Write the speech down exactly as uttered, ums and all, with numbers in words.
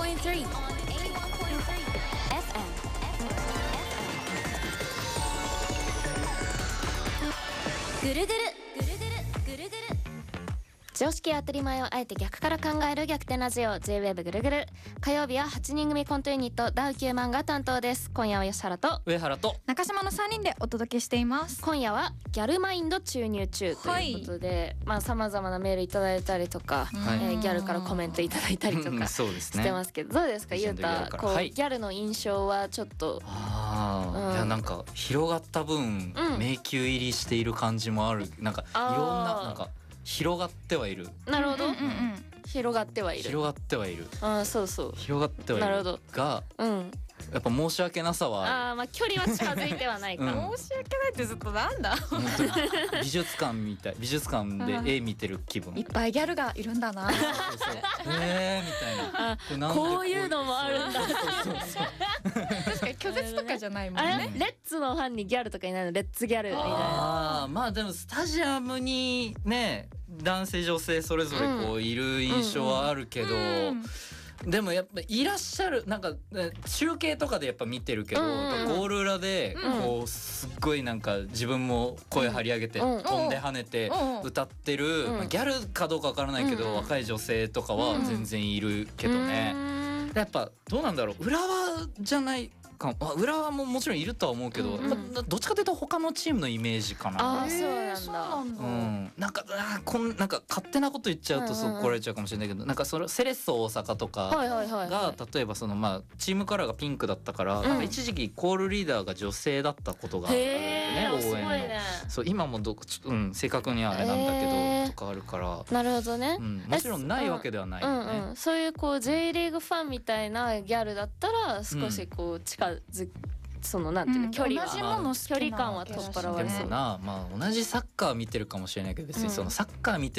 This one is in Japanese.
ポイントスリー エフエム ぐるぐるぐるぐるぐるぐる常識や当たり前をあえて逆から考える逆転ラジオ J-ウェーブ ぐるぐる。火曜日ははちにん組コントユニットダウキューマンが担当です。今夜は吉原と上原と中島のさんにんでお届けしています。 今夜はギャルマインド注入中ということで、はい、まあ様々なメールいただいたりとか、はい、えー、ギャルからコメントいただいたりとかしてますけど、どうですかゆうた、こう、はい、ギャルの印象はちょっとあ、うん、いやなんか広がった分、うん、迷宮入りしている感じもある。なんかいろんななんか広がってはいる。 なるほど、うんうんうん、広がってはいる広がってはいる。 あ、そうそう、 広がってはいる。なるほど。が、うん、やっぱ申し訳なさはある。 あ、まあ距離は近づいてはないか、 うん、申し訳ないってずっとなんだ美術館みたい、美術館で絵見てる気分。 いっぱいギャルがいるんだな。そうそうえーみたいな。 こ, なんこういうのもあるんだ。 確かに拒絶とかじゃないもんね。 あれレッツのファンにギャルとかいないの？レッツギャルみたいな。 ああ、まあでもスタジアムにね男性女性それぞれこういる印象はあるけど、うんうんうん、でもやっぱいらっしゃる。なんか中継とかでやっぱ見てるけど、うんうん、ゴール裏でこうすっごいなんか自分も声張り上げて、うん、飛んで跳ねて歌ってる、うん、まあ、ギャルかどうかわからないけど、うん、若い女性とかは全然いるけどね、うん、やっぱどうなんだろう、浦和じゃないか、浦和ももちろんいるとは思うけど、うん、どっちかというと他のチームのイメージかな。 あ、そうなんだ。 うん、なんかあこんなんか勝手なこと言っちゃうとそう怒られちゃうかもしれないけど、なんかそれセレッソ大阪とかが例えばそのまあチームカラーがピンクだったから、うん、なんか一時期コールリーダーが女性だったことがあるんだよね、応援の。ね、そう今もどうん、正確にはあれなんだけどとかあるから。 なるほどね、 うん、もちろんないわけではないよね、 うんうん、そういうこう J リーグファンみたいなギャルだったら少しこう近づそのなんていうの、うん、距離は、まあ、距離感は取っ払われそう。 でもな、まあ、同じサッカー見てるかもしれないけど別にそのサッカー見て